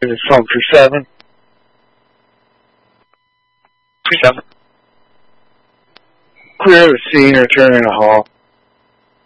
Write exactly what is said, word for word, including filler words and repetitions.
It's phone two seven. two seven. Clear the scene, return in the hall.